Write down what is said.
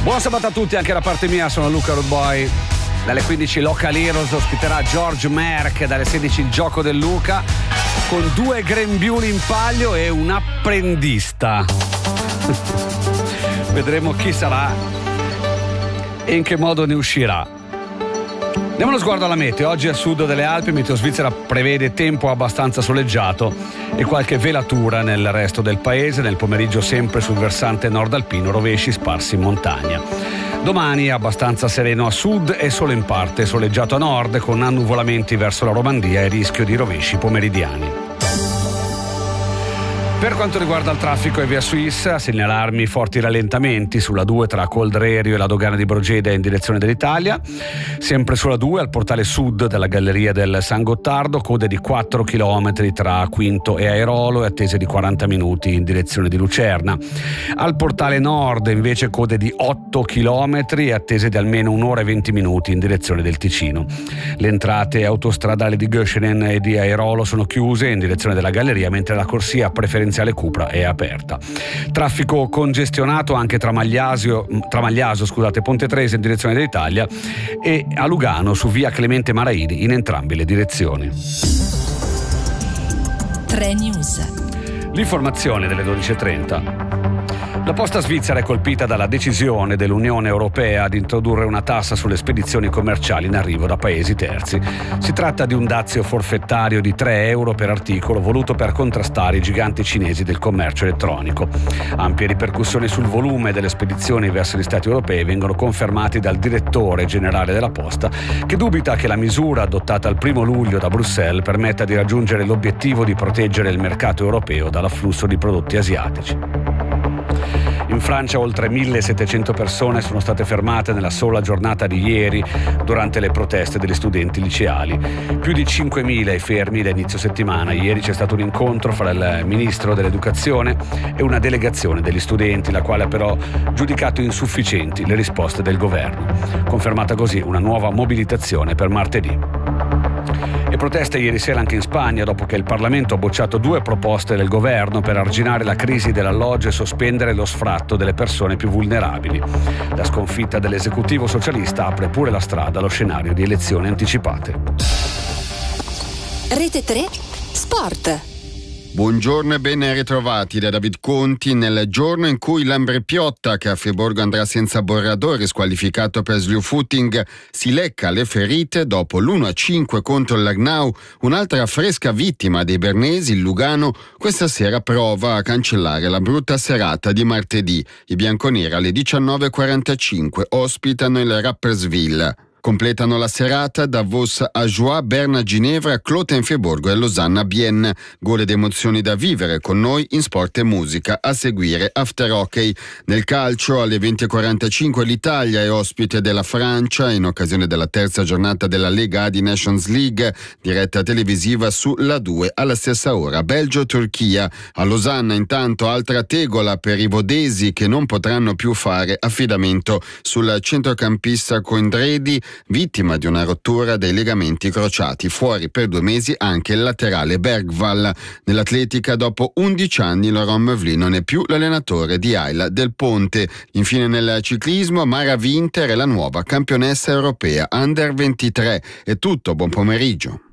Buon sabato a tutti, anche da parte mia, sono Luca Rootboy. Dalle 15 Local Heroes ospiterà George Merck, dalle 16 il gioco del Luca, con 2 grembiuli in palio e un apprendista. Vedremo chi sarà e in che modo ne uscirà. Diamo uno sguardo alla meteo. Oggi a sud delle Alpi Meteo Svizzera prevede tempo abbastanza soleggiato e qualche velatura nel resto del paese. Nel pomeriggio sempre sul versante nord alpino rovesci sparsi in montagna. Domani è abbastanza sereno a sud e solo in parte soleggiato a nord, con annuvolamenti verso la Romandia e rischio di rovesci pomeridiani. Per quanto riguarda il traffico e via Suisse, a segnalarmi forti rallentamenti sulla 2 tra Coldrerio e la dogana di Brogeda in direzione dell'Italia. Sempre sulla 2 al portale sud della galleria del San Gottardo, code di 4 km tra Quinto e Airolo e attese di 40 minuti in direzione di Lucerna. Al portale nord invece code di 8 km e attese di almeno 1 ora e 20 minuti in direzione del Ticino. Le entrate autostradali di Göschenen e di Airolo sono chiuse in direzione della galleria, mentre la corsia preferenziale Cupra è aperta. Traffico congestionato anche tra Magliaso, Ponte Trese in direzione dell'Italia e a Lugano su via Clemente Maraini in entrambe le direzioni. 3 News. L'informazione delle 12.30. La posta svizzera è colpita dalla decisione dell'Unione Europea di introdurre una tassa sulle spedizioni commerciali in arrivo da paesi terzi. Si tratta di un dazio forfettario di 3 euro per articolo voluto per contrastare i giganti cinesi del commercio elettronico. Ampie ripercussioni sul volume delle spedizioni verso gli Stati europei vengono confermati dal direttore generale della posta, che dubita che la misura adottata il 1 luglio da Bruxelles permetta di raggiungere l'obiettivo di proteggere il mercato europeo dall'afflusso di prodotti asiatici. In Francia oltre 1.700 persone sono state fermate nella sola giornata di ieri durante le proteste degli studenti liceali. Più di 5.000 i fermi da inizio settimana. Ieri c'è stato un incontro fra il ministro dell'Educazione e una delegazione degli studenti, la quale ha però giudicato insufficienti le risposte del governo. Confermata così una nuova mobilitazione per martedì. E proteste ieri sera anche in Spagna dopo che il Parlamento ha bocciato 2 proposte del governo per arginare la crisi dell'alloggio e sospendere lo sfratto delle persone più vulnerabili. La sconfitta dell'esecutivo socialista apre pure la strada allo scenario di elezioni anticipate. Rete 3 Sport. Buongiorno e ben ritrovati da David Conti nel giorno in cui l'Ambre Piotta, che a Friburgo andrà senza Borradore, squalificato per slow footing, si lecca le ferite dopo l'1-5 contro il Lagnau. Un'altra fresca vittima dei bernesi, il Lugano, questa sera prova a cancellare la brutta serata di martedì. I bianconeri alle 19.45 ospitano il Rapperswil. Completano la serata Davos a Joie, Berna, Ginevra, Cloten, Friburgo e Losanna, Bienne. Gole d'emozioni da vivere con noi in Sport e Musica. A seguire After Hockey. Nel calcio alle 20.45 l'Italia è ospite della Francia in occasione della terza giornata della Lega di Nations League, diretta televisiva su La 2 alla stessa ora. Belgio-Turchia. A Losanna intanto altra tegola per i vodesi che non potranno più fare affidamento sul centrocampista Coindredi, vittima di una rottura dei legamenti crociati. Fuori per 2 mesi anche il laterale Bergvall. Nell'atletica dopo 11 anni Laurent Meuvely non è più l'allenatore di Ayla del Ponte. Infine nel ciclismo Mara Winter è la nuova campionessa europea Under 23. È tutto, buon pomeriggio.